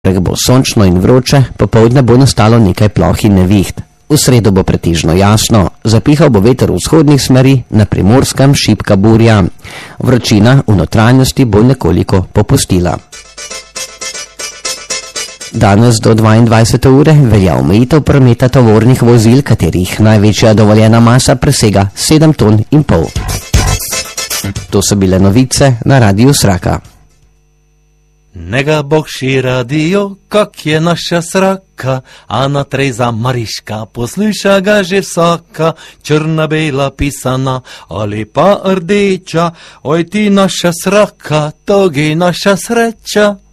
bo sončno in vroče, popoldne bo nastalo nekaj ploh in neviht. V sredo bo pretežno jasno, zapihal bo veter vzhodnih smeri, na Primorskem šibka burja. Vročina v notranjosti bo nekoliko popustila. Danes do 22. ure velja omejitev prometa tovornih vozil, katerih največja dovoljena masa presega 7,5 ton. To so bile novice na Radiu Sraka. Nega Bog ši radio, kak je naša Sraka, Ana Treza Mariška, posluša ga že vsaka, črna, bela pisana, ali pa rdeča, oj ti naša Sraka, to je naša sreča.